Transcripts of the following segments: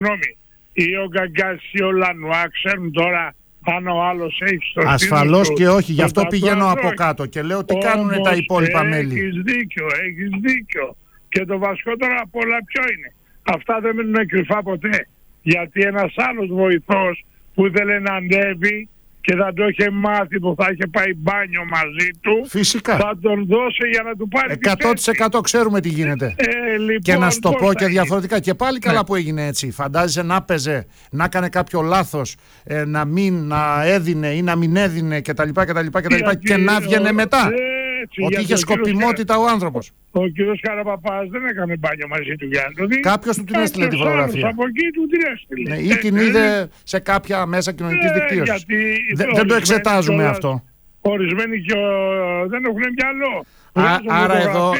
Συγγνώμη, ή ο Γκαγκάς ή ο Λανουά ξέρουν τώρα αν ο άλλος έχει στο ασφαλώς και όχι, γι' αυτό πηγαίνω από κάτω και λέω τι κάνουν τα υπόλοιπα μέλη. Έχεις δίκιο. Και το βασικότερο απ' όλα ποιο είναι? Αυτά δεν μείνουν κρυφά ποτέ. Γιατί ένας άλλος βοηθός που ήθελε να ανέβει και θα το είχε μάθει, που θα είχε πάει μπάνιο μαζί του, φυσικά θα τον δώσει για να του πάρει 100% ξέρουμε τι γίνεται. Λοιπόν, και να σου το πω και διαφορετικά. Και πάλι καλά που έγινε έτσι. Φαντάζεσαι να παίζε, να έκανε κάποιο λάθος, να έδινε ή να μην έδινε κτλ. Και να βγαινε μετά. Ότι είχε σκοπιμότητα ο άνθρωπος. Ο κύριος Καραπαπάς δεν έκανε μπάνιο μαζί του Γιάννη. Κάποιος του την έστειλε τη φωτογραφία. Από εκεί του την έστειλε. Ή την είδε σε κάποια μέσα κοινωνικής δικτύωσης. Δεν το εξετάζουμε αυτό. Ορισμένοι δεν έχουν μυαλό. Άρα εδώ,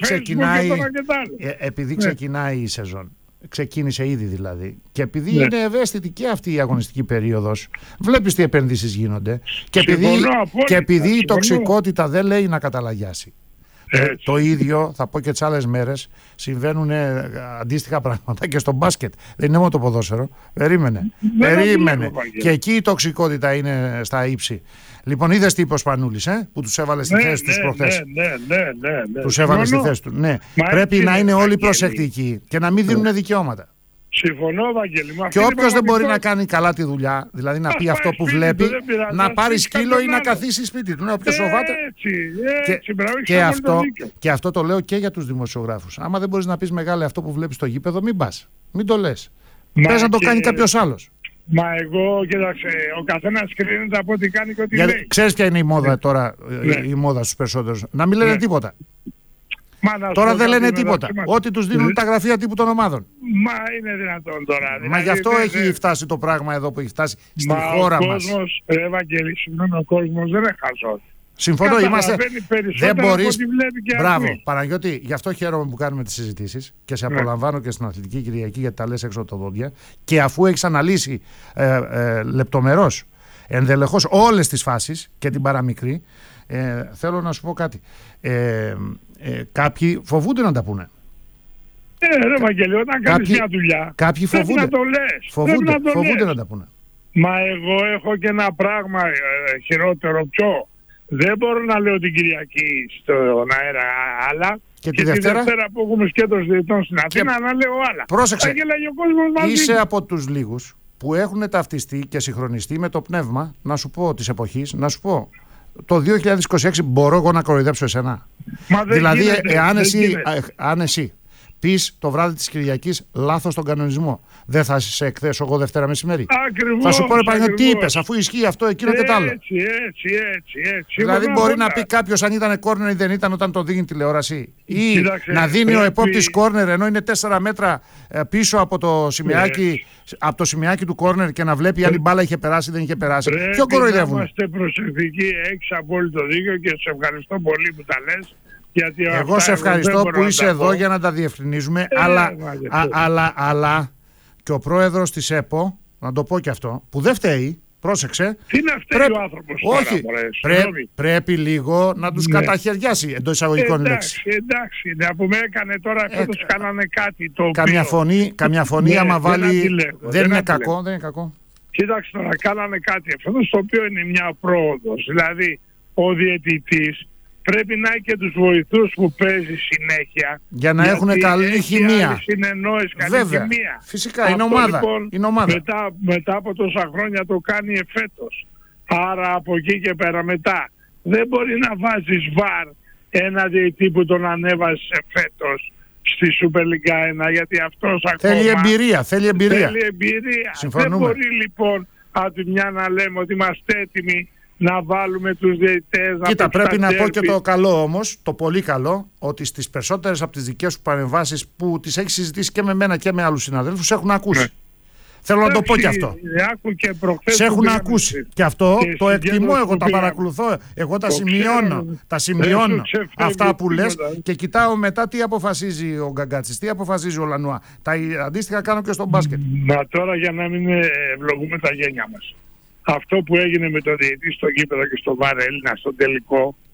επειδή ξεκινάει η σεζόν, ξεκίνησε ήδη δηλαδή, και επειδή είναι ευαίσθητη και αυτή η αγωνιστική περίοδος, βλέπεις τι επενδύσεις γίνονται, και επειδή η τοξικότητα δεν λέει να καταλαγιάσει. Το ίδιο θα πω και τις άλλες μέρες, συμβαίνουν αντίστοιχα πράγματα και στο μπάσκετ. Δεν είναι μόνο το ποδόσφαιρο. Περίμενε. Και εκεί η τοξικότητα είναι στα ύψη. Λοιπόν, είδες τι είπε ο Σπανούλης, που τους έβαλε στη θέση τους προχθές. Ναι. Τους έβαλε στη θέση του. Ναι. Πρέπει να είναι όλοι προσεκτικοί και να μην δίνουν δικαιώματα. Συμφωνώ, Βαγγέλη. Και όποιος δεν μπορεί να κάνει καλά τη δουλειά, δηλαδή να πει αυτό που βλέπει, να πάρει σκύλο ή να καθίσει σπίτι του. Όποιος σοβάται. Και αυτό το λέω και για τους δημοσιογράφους. Άμα δεν μπορείς να πεις μεγάλε αυτό που βλέπεις στο γήπεδο, μην πας. Μην το λες. Πες να το κάνει κάποιος άλλος. Μα εγώ, κοίταξε, ο καθένας κρίνεται από ό,τι κάνει και ό,τι λέει. Ξέρεις ποια είναι η μόδα τώρα, η μόδα στους περισσότερους? Να μην λένε τίποτα. Τώρα δεν λένε τίποτα. Ό,τι τους δίνουν τα γραφεία τύπου των ομάδων. Μα είναι δυνατόν τώρα? Μα γι' αυτό έχει φτάσει το πράγμα εδώ που έχει φτάσει στη χώρα μας. Ευαγγέλη, συγγνώμη, ο κόσμος δεν είναι χαζός. Συμφωνώ, είμαστε. Δεν μπορείς. Μπράβο, Παναγιώτη, γι' αυτό χαίρομαι που κάνουμε τις συζητήσεις και σε απολαμβάνω και στην Αθλητική Κυριακή, γιατί τα λες έξω από τα δόντια. Και αφού έχεις αναλύσει λεπτομερώς, ενδελεχώς όλες τις φάσεις και την παραμικρή, θέλω να σου πω κάτι. Κάποιοι φοβούνται να τα πούνε. Ρε Βαγγέλη, όταν κάνεις μια δουλειά, κάποιοι φοβούνται. Να το λες. Φοβούνται να τα πούνε. Μα εγώ έχω και ένα πράγμα χειρότερο πιο. Δεν μπορώ να λέω την Κυριακή στον αέρα άλλα και τη Δευτέρα που έχουμε σκέτος διετών στην Αθήνα να λέω άλλα. Πρόσεξε, είσαι από τους λίγους που έχουν ταυτιστεί και συγχρονιστεί με το πνεύμα, να σου πω, της εποχής, να σου πω. Το 2026 μπορώ εγώ να κοροϊδέψω εσένα? Δηλαδή, αν εσύ πεις το βράδυ της Κυριακής λάθος τον κανονισμό, δεν θα σε εκθέσω εγώ Δευτέρα μεσημέρι? Ακριβώς, θα σου πω τι είπες, αφού ισχύει αυτό, εκείνο και τ' άλλο. Έτσι. Δηλαδή μπορεί να πει κάποιος αν ήταν κόρνερ ή δεν ήταν όταν το δίνει τηλεόραση, ή να δίνει ο επόπτης κόρνερ ενώ είναι 4 μέτρα πίσω από το σημειάκι του κόρνερ και να βλέπει αν η μπάλα είχε περάσει ή δεν είχε περάσει. Ποιο κοροϊδεύουν? Είμαστε προσεκτικοί, έχεις απόλυτο δίκιο και σε ευχαριστώ πολύ που τα λες. Εγώ σε ευχαριστώ που είσαι εδώ για να τα διευκρινίζουμε, αλλά και ο πρόεδρος της ΕΠΟ, να το πω και αυτό, που δεν φταίει, πρόσεξε. Τι να φταίει ο άνθρωπος τώρα? Όχι, πρέπει λίγο να τους καταχαιριάσει, εντός εισαγωγικών λέξης. Εντάξει, που με έκανε τώρα φέτος κάνανε κάτι το οποίο... Καμιά φωνή άμα βάλει δεν είναι κακό. Κοίταξε τώρα, κάνανε κάτι φέτος το οποίο είναι μια πρόοδος. Δηλαδή ο διαιτητής πρέπει να έχει και τους βοηθούς που παίζει συνέχεια για να έχουν καλή χημεία. Βέβαια, φυσικά είναι ομάδα. Λοιπόν, μετά από τόσα χρόνια το κάνει εφέτος. Άρα από εκεί και πέρα μετά δεν μπορεί να βάζεις βαρ ένα διαιτητή που τον ανέβασε εφέτος στη Super League 1, γιατί αυτός ακόμα θέλει εμπειρία. Δεν μπορεί λοιπόν από τη μια να λέμε ότι είμαστε έτοιμοι να βάλουμε τους διαιτητές. Κοίτα, πρέπει να πω και το καλό όμως, το πολύ καλό, ότι στις περισσότερες από τις δικές σου παρεμβάσεις που τις έχεις συζητήσει και με μένα και με άλλους συναδέλφους έχουν ακούσει. Θέλω να το πω και αυτό. Σε έχουν ακούσει. Και αυτό το εκτιμώ, εγώ τα παρακολουθώ, εγώ τα σημειώνω αυτά που λες και κοιτάω μετά τι αποφασίζει ο Γκαγκάτσης, τι αποφασίζει ο Λανουά. Τα αντίστοιχα κάνω και στο μπάσκετ. Μα τώρα για να μην ευλογούμε τα γένια μας. Αυτό που έγινε με το διαιτητή στο γήπεδο και στο Βαρ Έλληνα στο τελικό,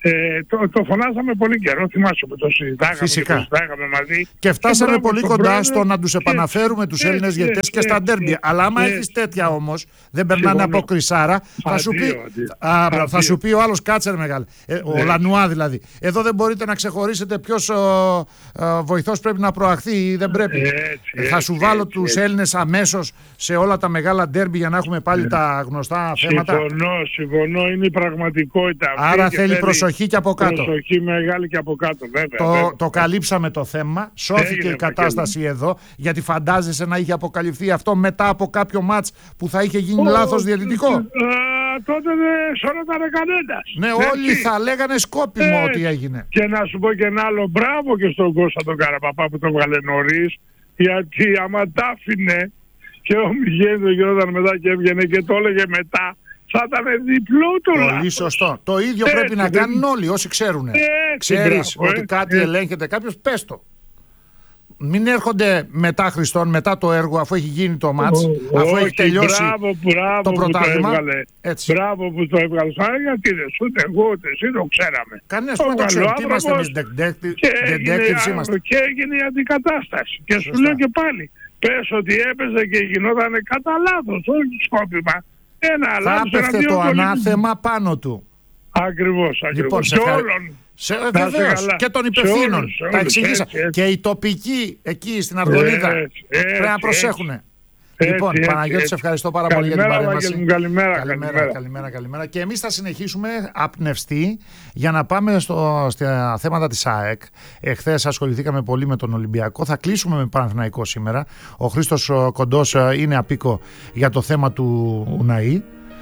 Το φωνάζαμε πολύ καιρό, θυμάσαι που το συζητάγαμε μαζί. Και φτάσαμε πολύ κοντά στο να τους επαναφέρουμε τους Έλληνες ηγετές και στα ντέρμπι. Αλλά άμα έχεις τέτοια όμως, δεν περνάνε από κρυσάρα, θα σου πει ο άλλος, κάτσε ρε μεγάλε, ο Λανουά δηλαδή. Εδώ δεν μπορείτε να ξεχωρίσετε ποιος βοηθός πρέπει να προαχθεί ή δεν πρέπει. Θα σου βάλω τους Έλληνες αμέσως σε όλα τα μεγάλα ντέρμπι για να έχουμε πάλι τα γνωστά θέματα. Συμφωνώ, είναι η πραγματικότητα. Άρα θέλει προσοχή και από κάτω. Προσοχή μεγάλη και από κάτω, βέβαια. Το καλύψαμε το θέμα. Σώθηκε η κατάσταση εδώ. Γιατί φαντάζεσαι να είχε αποκαλυφθεί αυτό μετά από κάποιο μάτς που θα είχε γίνει λάθος διαιτητικό. Τότε δεν σώραταν κανένας. Ναι, όλοι θα λέγανε σκόπιμο ότι έγινε. Και να σου πω και ένα άλλο μπράβο και στον Κώστα τον Καραπαπά που τον βγάλε νωρίς. Γιατί άμα τα άφηνε και ο Μιγέννης γινόταν μετά και έβγαινε και το έλεγε μετά, θα ήταν διπλό το λάθος. Πολύ σωστό. Το ίδιο πρέπει να κάνουν όλοι όσοι ξέρουν. Ξέρεις ότι κάτι ελέγχεται κάποιος, πες το. Μην έρχονται μετά Χριστόν, μετά το έργο, αφού έχει γίνει το μάτς, αφού έχει τελειώσει το πρωτάθλημα. Μπράβο που το έβγαλε. Γιατί δεν ούτε εγώ ούτε εσύ το ξέραμε. Κανένας που το ξέρει. Τι είμαστε εμείς, detectives είμαστε. Και έγινε η αντικατάσταση. Και σου λέω και πάλι, πες ότι έπαιζε και γινόταν κατά λάθος, όχι σκόπιμα. Θα έπεφτε το ανάθεμα πάνω του. Ακριβώς. Λοιπόν, και όλων. Βεβαίως, και των υπευθύνων. Τα εξηγήσα. Και οι τοπικοί εκεί στην Αργολίδα πρέπει να προσέχουν. Λοιπόν, Παναγιώτη, σε ευχαριστώ πάρα πολύ για την παρέμβαση. Καλημέρα. Και εμείς θα συνεχίσουμε απνευστοί για να πάμε στα θέματα της ΑΕΚ. Εχθές ασχοληθήκαμε πολύ με τον Ολυμπιακό. Θα κλείσουμε με Παναθηναϊκό σήμερα. Ο Χρήστος Κοντός είναι απίκο για το θέμα του Ουναΐ.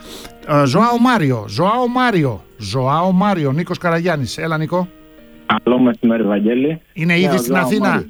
Ζωάο Μάριο, Νίκος Καραγιάννης. Έλα, Νίκο. Καλό μεσημέρι, Βαγγέλη. Είναι ήδη στην Αθήνα.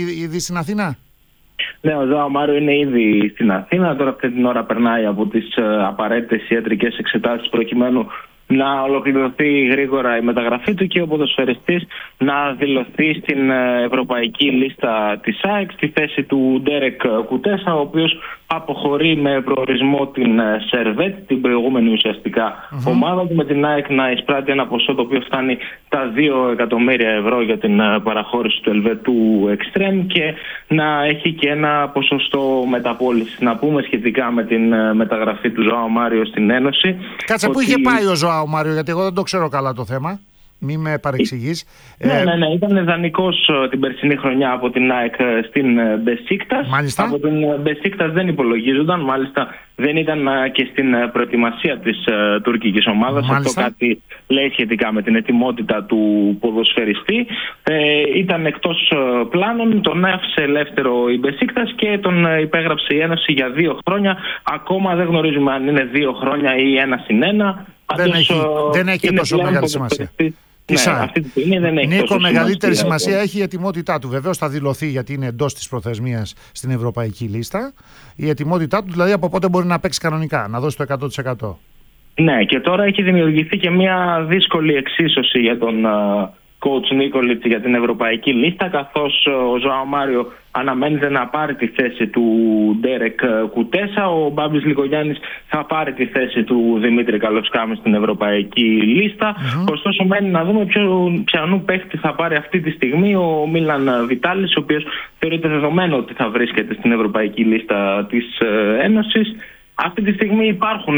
Ναι, ο Ζωάο Μάριο είναι ήδη στην Αθήνα. Τώρα αυτή την ώρα περνάει από τις απαραίτητες ιατρικές εξετάσεις προκειμένου να ολοκληρωθεί γρήγορα η μεταγραφή του και ο ποδοσφαιριστής να δηλωθεί στην ευρωπαϊκή λίστα της ΑΕΚ στη θέση του Ντέρεκ Κουτέσα, ο οποίος αποχωρεί με προορισμό την Σερβέτ, την προηγούμενη ουσιαστικά ομάδα του, με την ΑΕΚ να εισπράττει ένα ποσό το οποίο φτάνει τα 2 εκατομμύρια ευρώ για την παραχώρηση του Ελβετού Εξτρέμ και να έχει και ένα ποσοστό μεταπώλησης. Να πούμε σχετικά με την μεταγραφή του Ζωάο Μάριο στην Ένωση. Κάτσε, που είχε πάει ο Ζωάο Μάριο, γιατί εγώ δεν το ξέρω καλά το θέμα. Μη με παρεξηγείς. Ναι. Ήταν δανεικός την περσινή χρονιά από την ΑΕΚ στην Μπεσίκτας. Μάλιστα. Από την Μπεσίκτας δεν υπολογίζονταν. Μάλιστα δεν ήταν και στην προετοιμασία της τουρκικής ομάδας. Μάλιστα. Αυτό κάτι λέει σχετικά με την ετοιμότητα του ποδοσφαιριστή. Ήταν εκτός πλάνων. Τον άφησε ελεύθερο η Μπεσίκτας και τον υπέγραψε η Ένωση για 2 χρόνια. Ακόμα δεν γνωρίζουμε αν είναι 2 χρόνια ή 1+1. Δεν έχει τόσο μεγάλη σημασία. Αυτή τη στιγμή δεν έχει. Νίκο, μεγαλύτερη σημασία έχει η ετοιμότητά του. Βεβαίως θα δηλωθεί, γιατί είναι εντός της προθεσμίας στην ευρωπαϊκή λίστα. Η ετοιμότητά του, δηλαδή από πότε μπορεί να παίξει κανονικά, να δώσει το 100%. Ναι, και τώρα έχει δημιουργηθεί και μια δύσκολη εξίσωση για τον coach Νίκολιτς για την ευρωπαϊκή λίστα, καθώς ο Ζωάο Μάριο αναμένεται να πάρει τη θέση του Ντέρεκ Κουτέσα, ο Μπάμπης Λικογιάννης θα πάρει τη θέση του Δημήτρη Καλοσκάμη στην ευρωπαϊκή λίστα. Ωστόσο μένει να δούμε ποιανού παίχτη θα πάρει αυτή τη στιγμή ο Μίλαν Βιτάλης, ο οποίος θεωρείται δεδομένο ότι θα βρίσκεται στην ευρωπαϊκή λίστα της Ένωσης. Αυτή τη στιγμή υπάρχουν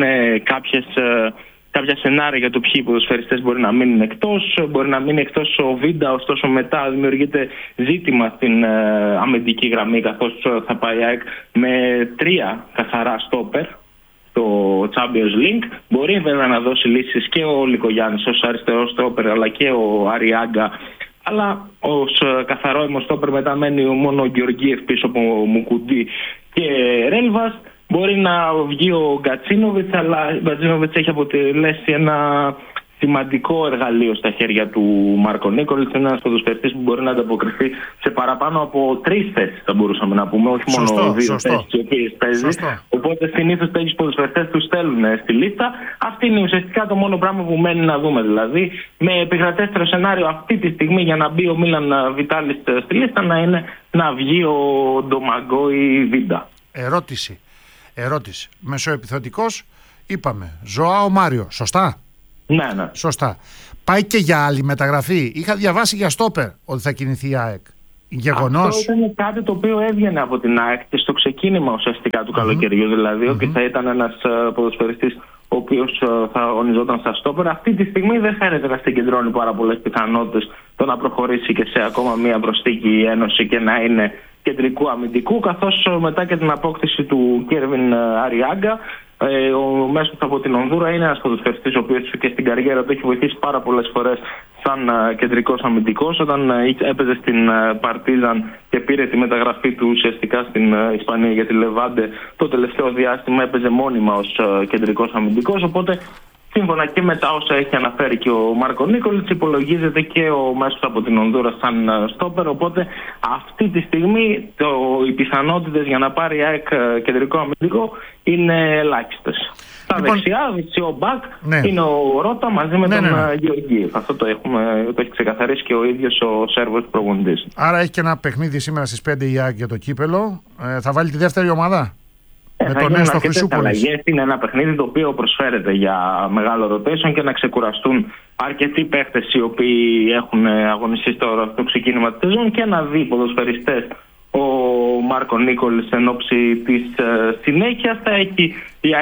κάποια σενάρια για το ποιοι ποδοσφαιριστές μπορεί να μείνουν εκτός. Μπορεί να μείνει εκτός ο Βίντα, ωστόσο μετά δημιουργείται ζήτημα στην αμυντική γραμμή, καθώς θα πάει με 3 καθαρά στόπερ στο Champions League. Μπορεί βέβαια να δώσει λύσεις και ο Λικογιάννης ως αριστερός στόπερ, αλλά και ο Αριάγκα. Αλλά ως καθαρό αιμοστόπερ μετά μένει μόνο ο Γεωργίεφ πίσω από Μουκουντή και Ρέλβας. Μπορεί να βγει ο Γκατσίνοβιτς, αλλά ο Γκατσίνοβιτς έχει αποτελέσει ένα σημαντικό εργαλείο στα χέρια του Μάρκο Νίκολιτς. Είναι ένας ποδοσφαιριστής που μπορεί να ανταποκριθεί σε παραπάνω από 3 θέσεις, θα μπορούσαμε να πούμε, όχι μόνο 2 θέσεις οι οποίες παίζει. Οπότε συνήθως τέτοιους ποδοσφαιριστές τους στέλνουν στη λίστα. Αυτή είναι ουσιαστικά το μόνο πράγμα που μένει να δούμε. Δηλαδή, με επικρατέστερο σενάριο αυτή τη στιγμή για να μπει ο Μίλαν Βιτάλης στη λίστα να είναι να βγει ο Ντομαγκόι Βίντα. Ερώτηση. Μεσοεπιθετικός είπαμε. Ζωάο Μάριο. Σωστά. Ναι. Σωστά. Πάει και για άλλη μεταγραφή. Είχα διαβάσει για στόπερ ότι θα κινηθεί η ΑΕΚ. Γεγονός. Αυτό ήταν κάτι το οποίο έβγαινε από την ΑΕΚ και στο ξεκίνημα ουσιαστικά του καλοκαιριού. Δηλαδή ότι θα ήταν ένας ποδοσφαιριστής ο οποίος θα αγωνιζόταν στα στόπερ. Αυτή τη στιγμή δεν φαίνεται να συγκεντρώνει πάρα πολλές πιθανότητες το να προχωρήσει και σε ακόμα μία προσθήκη ένωση και να είναι κεντρικού αμυντικού, καθώς μετά και την απόκτηση του Κέρβιν Αριάγκα, ο μέσος από την Ονδούρα είναι ένας ποδοσφαιριστής ο οποίος και στην καριέρα του έχει βοηθήσει πάρα πολλές φορές σαν κεντρικός αμυντικός. Όταν έπαιζε στην Παρτίζαν και πήρε τη μεταγραφή του ουσιαστικά στην Ισπανία για τη Λεβάντε, το τελευταίο διάστημα έπαιζε μόνιμα ως κεντρικός αμυντικός. Οπότε σύμφωνα και με τα όσα έχει αναφέρει και ο Μάρκο Νίκολιτς, υπολογίζεται και ο μέσος από την Ονδούρα σαν στόπερ. Οπότε αυτή τη στιγμή οι πιθανότητες για να πάρει η ΑΕΚ κεντρικό αμυντικό είναι ελάχιστες. Στα δεξιά, δεξιό μπακ, είναι ο Ρώτα μαζί με τον Γεωργίευ. Αυτό το έχει ξεκαθαρίσει και ο ίδιος ο Σέρβος προπονητής. Άρα έχει και ένα παιχνίδι σήμερα στις 5 η ΑΕΚ για το κύπελο. Θα βάλει τη δεύτερη ομάδα. Θα γίνουν αρκετές αλλαγές. Είναι ένα παιχνίδι το οποίο προσφέρεται για μεγάλο rotation και να ξεκουραστούν αρκετοί παίχτες οι οποίοι έχουν αγωνιστεί τώρα στο ξεκίνημα της σεζόν και να δει ποδοσφαιριστές ο Μάρκο Νίκολης εν ώψη της συνέχειας. Θα έχει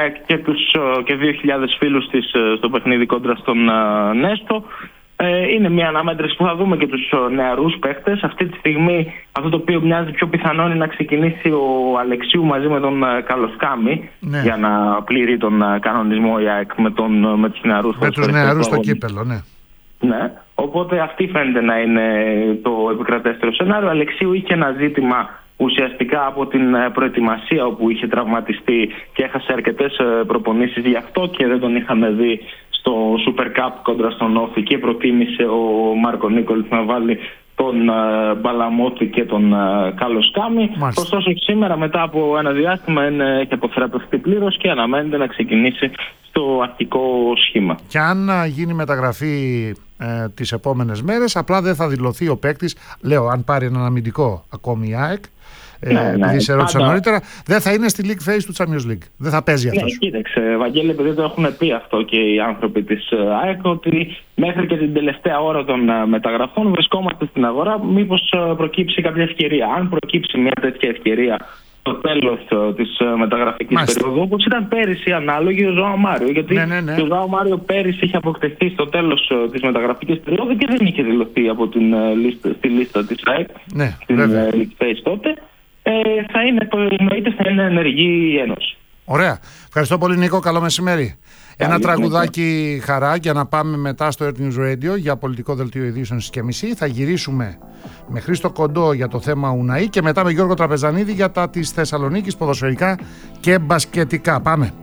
και 2.000 φίλους της στο παιχνίδι κόντρα στον Νέστο. Είναι μια αναμέτρηση που θα δούμε και τους νεαρούς παίχτες. Αυτή τη στιγμή αυτό το οποίο μοιάζει πιο πιθανό είναι να ξεκινήσει ο Αλεξίου μαζί με τον Καλοσκάμι για να πληρεί τον κανονισμό η ΑΕΚ με τους νεαρούς. Με τους νεαρούς στο κύπελο, ναι. Οπότε αυτή φαίνεται να είναι το επικρατέστερο σενάριο. Ο Αλεξίου είχε ένα ζήτημα ουσιαστικά από την προετοιμασία όπου είχε τραυματιστεί και έχασε αρκετές προπονήσεις γι' αυτό και δεν τον είχαμε δει στο Super Cup κόντρα στον Όφη και προτίμησε ο Μάρκο Νίκολιτς να βάλει τον Μπαλαμότη και τον Καλοσκάμι. Ωστόσο σήμερα μετά από ένα διάστημα έχει αποθεραπευτεί πλήρως και αναμένεται να ξεκινήσει στο αρχικό σχήμα. Και αν γίνει μεταγραφή τις επόμενες μέρες, απλά δεν θα δηλωθεί ο παίκτης, λέω αν πάρει έναν αμυντικό ακόμη η ΑΕΚ, επειδή σε ρώτησα νωρίτερα, δεν θα είναι στη League Phase του Champions League. Δεν θα παίζει αυτός. Κοίταξε, Βαγγέλη, επειδή το έχουν πει αυτό και οι άνθρωποι της ΑΕΚ, ότι μέχρι και την τελευταία ώρα των μεταγραφών βρισκόμαστε στην αγορά, μήπως προκύψει κάποια ευκαιρία. Αν προκύψει μια τέτοια ευκαιρία στο τέλος της μεταγραφικής περίοδου, όπως ήταν πέρυσι ανάλογη ο Ζωάο Μάριο. Γιατί ο Ζωάο Μάριο πέρυσι είχε αποκτηθεί στο τέλος της μεταγραφικής περίοδου και δεν είχε δηλωθεί από στη λίστα της ΑΕΚ, στην League Phase τότε. Θα είναι ενεργή η Ένωση. Ωραία. Ευχαριστώ πολύ, Νίκο. Καλό μεσημέρι. Ένα τραγουδάκι χαρά για να πάμε μετά στο Earth News Radio για πολιτικό δελτίο ειδήσεων στις και μισή. Θα γυρίσουμε με Χρήστο Κοντό για το θέμα Ουναή και μετά με Γιώργο Τραπεζανίδη για τα της Θεσσαλονίκης ποδοσφαιρικά και μπασκετικά. Πάμε.